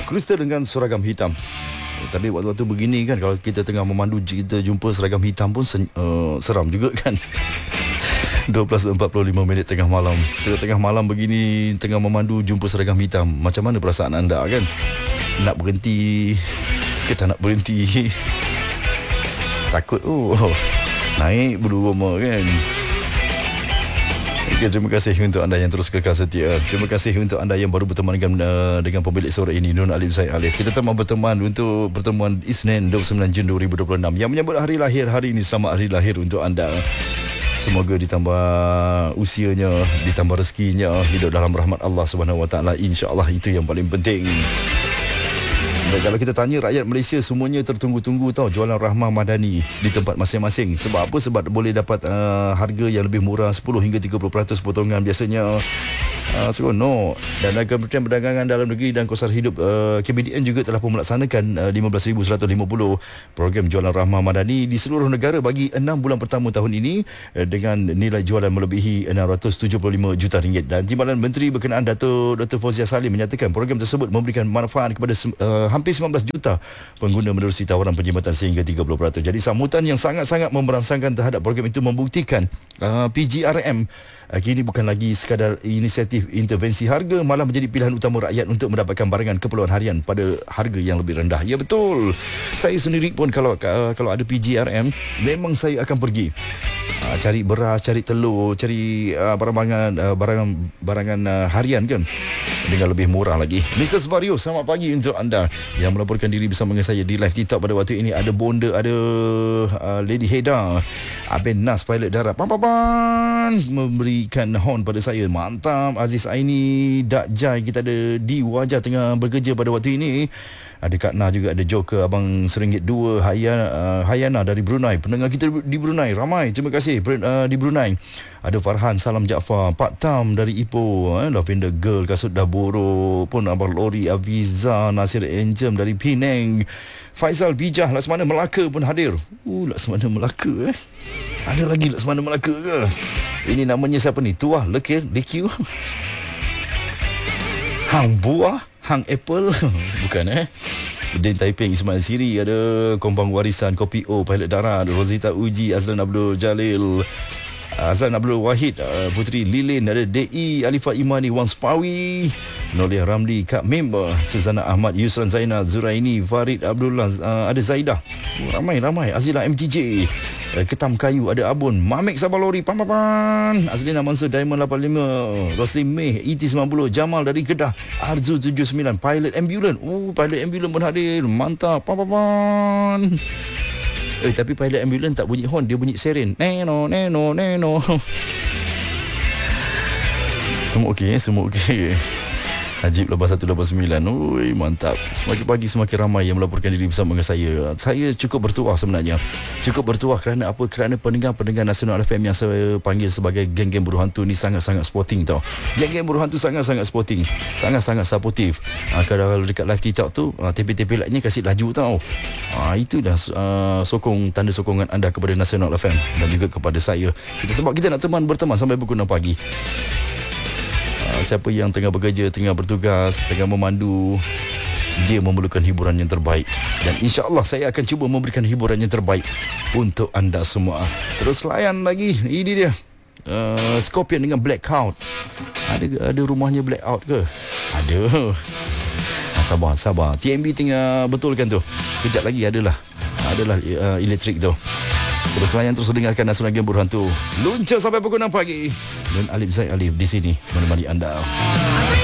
Kristen dengan seragam hitam. Tadi waktu-waktu begini kan, kalau kita tengah memandu, kita jumpa seragam hitam pun seram juga kan. 12.45 tengah malam. Tengah malam begini, tengah memandu, jumpa seragam hitam. Macam mana perasaan anda kan? Nak berhenti ke tak nak berhenti? Takut naik bulu roma kan. Okay, terima kasih untuk anda yang terus kekal setia. Terima kasih untuk anda yang baru berteman dengan pemilik suara ini, Nun Alif Zaid Alif. Kita telah berteman untuk pertemuan Isnin 29 Jun 2026 yang menyambut hari lahir hari ini. Selamat hari lahir untuk anda. Semoga ditambah usianya, ditambah rezekinya, hidup dalam rahmat Allah Subhanahu Wa Taala. InsyaAllah itu yang paling penting. Dan kalau kita tanya rakyat Malaysia, semuanya tertunggu-tunggu tau jualan Rahmah Madani di tempat masing-masing. Sebab apa? Sebab boleh dapat harga yang lebih murah, 10 hingga 30% potongan biasanya. Seronok. Dan Kementerian Perdagangan Dalam Negeri dan Kos Hidup KBDN juga telah pun melaksanakan 15,150 program jualan Rahmah Madani di seluruh negara bagi 6 bulan pertama tahun ini dengan nilai jualan melebihi 675 juta ringgit. Dan Timbalan Menteri berkenaan Dr. Fauzia Salim menyatakan program tersebut memberikan manfaat kepada hampir 19 juta pengguna menerusi tawaran penjimatan sehingga 30%. Jadi sambutan yang sangat-sangat memberangsangkan terhadap program itu membuktikan PGRM kini bukan lagi sekadar inisiatif intervensi harga, malah menjadi pilihan utama rakyat untuk mendapatkan barangan keperluan harian pada harga yang lebih rendah. Ya betul. Saya sendiri pun kalau ada PGRM, memang saya akan pergi cari beras, cari telur, cari barangan harian kan, dengan lebih murah lagi. Mrs. Vario, selamat pagi untuk anda yang melaporkan diri bersama dengan saya di live TikTok pada waktu ini. Ada Bonda, ada Lady Heda, Abang Nas, pilot darat, memberikan horn pada saya. Mantap. Aziz Aini, Dak Jai, kita ada di Wajah tengah bekerja pada waktu ini. Ada Kak Nah juga, ada Joker, Abang RM1.2, Hayana dari Brunei. Pendengar kita di Brunei ramai, terima kasih di Brunei. Ada Farhan, Salam Jaafar, Pak Tam dari Ipoh, Lavender Girl, Kasut Daboro pun, Abang Lori, Aviza, Nasir Enjem dari Penang, Faizal Bijah, Laksamana Melaka pun hadir. Laksamana Melaka ada lagi Laksamana Melaka ke? Ini namanya siapa ni? Tuah Lekir Lekir Hang Buah, Hang Apple bukan Din Taiping, Ismail Siri, ada Kompang Warisan, Kopi O, Pilot Darat, Rosita Uji, Azlan Abdul Jalil, Azlan Abdul Wahid, Putri Lilin, ada DI, Alifah Imani, Wan Spawi, Nolih Ramli, Kak Member, Suzana Ahmad, Yusran Zainal, Zuraini, Farid Abdullah, ada Zaidah, ramai Azila MTJ, Ketam Kayu, ada Abun, Mamek Sabalori, Azlina Mansur, Diamond 85, Rosli Meh, ET90, Jamal dari Kedah, Arzu 79, Pilot Ambulance, Pilot Ambulance pun hadir, mantap, tapi Pilot Ambulance tak bunyi horn, dia bunyi siren, neno. Semua okey. Najib 8189. Mantap. Semakin pagi semakin ramai yang melaporkan diri bersama dengan saya. Saya cukup bertuah sebenarnya. Kerana apa? Kerana pendengar Nasional FM yang saya panggil sebagai geng-geng buruh hantu ni sangat-sangat sporting tau. Geng-geng buruh hantu sangat-sangat sporting. Sangat-sangat supportive. Kalau dekat live TikTok tu, TP-TP like-nya kasih laju tau. Itu dah tanda sokongan anda kepada Nasional FM dan juga kepada saya. Sebab kita nak berteman sampai pukul 6 pagi. Siapa yang tengah bekerja, tengah bertugas, tengah memandu, dia memerlukan hiburan yang terbaik. Dan insya-Allah saya akan cuba memberikan hiburan yang terbaik untuk anda semua. Terus layan lagi. Ini dia. Scorpion dengan Blackout. Ada rumahnya Blackout ke? Ada. Sabar. TMB tengah betulkan tu. Kejap lagi adalah elektrik tu. Terus layan, terus dengarkan Nasional Game Buruh Hantu. Luncur sampai pukul 6 pagi. Dan Alif Zaid Alif di sini menemani anda.